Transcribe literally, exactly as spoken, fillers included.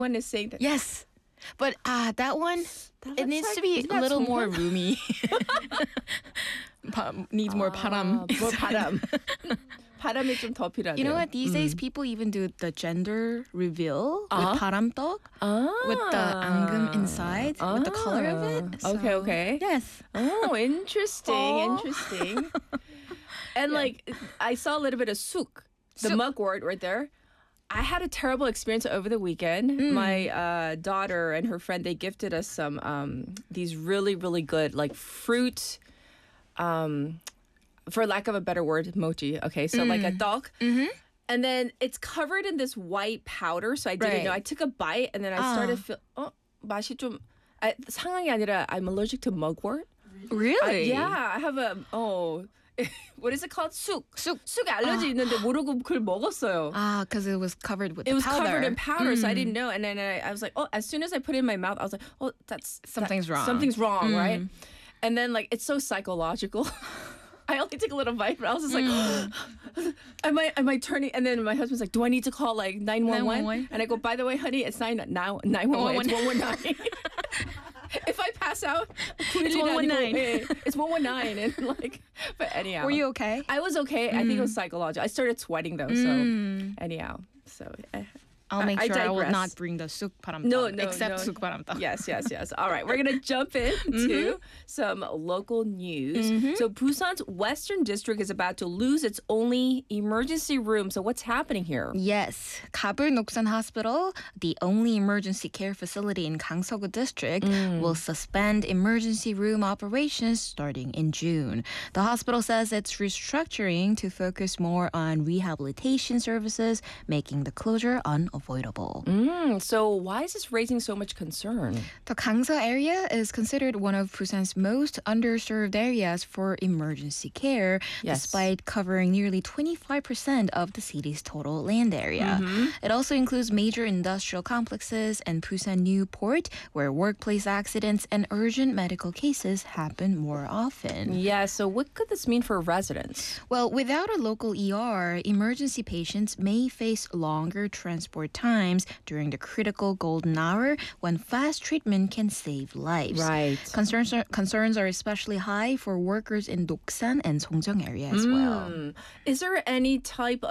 One is saying that. Yes. But uh, that one, That it looks needs like- to be isn't a that little more Songhyun? roomy. 바, needs more 바람. 아, more 바람. 바람이 좀 더 필요하네요. You know what? These days, 음. people even do the gender reveal Uh-huh. with 바람떡, 아. with the 앙금 inside, with the color of it. Ah. Okay, So, okay. Yes. Oh, interesting, Oh. interesting. And like, I saw a little bit of souk, the Souk. mugwort right there. I had a terrible experience over the weekend. My uh, daughter and her friend, they gifted us some um, these really, really good like fruit, um, for lack of a better word, mochi. Okay, so like a dog. And then it's covered in this white powder, so I didn't Right. know. I took a bite and then I started Ah. feel. Oh, 맛이 좀 아, 상황이 아니라 I'm allergic to mugwort. Really? Yeah, I have a oh, what is it called? 쑥. 쑥. 쑥 알러지 있는데 모르고 그걸 먹었어요. Ah, because it was covered with It the was powder. covered in powder, so I didn't know. And then I, I was like, oh, as soon as I put it in my mouth, I was like, oh, that's Something's that- wrong. Something's wrong, right? And then like it's so psychological. I only took a little bite, but I was just like, am I am I turning? And then my husband's like, do I need to call like nine one one? nine one one? And I go, by the way, honey, it's nine now nine one one. It's one one nine. If I pass out, It's one one nine. It's one one nine, and like, but anyhow, Were you okay? I was okay. I think it was psychological. I started sweating though, so anyhow, so. eh, I'll make I sure I, will digress. not bring the 쑥 바람떡. No, no, except no. 쑥 바람떡. Yes, yes, yes. All right, we're gonna jump into some local news. So Busan's Western District is about to lose its only emergency room. So what's happening here? Yes, Kabul Noksan Hospital, the only emergency care facility in Gangseok District, will suspend emergency room operations starting in June. The hospital says it's restructuring to focus more on rehabilitation services, making the closure unavoidable. Mm, so why is this raising so much concern? The Gangsa area is considered one of Busan's most underserved areas for emergency care, Yes. despite covering nearly twenty-five percent of the city's total land area. It also includes major industrial complexes and Busan New Port, where workplace accidents and urgent medical cases happen more often. Yeah, so what could this mean for residents? Well, without a local E R, emergency patients may face longer transport times during the critical golden hour when fast treatment can save lives. Right. Concerns are, concerns are especially high for workers in Doksan and Songjeong area as well. Mm. Is there any type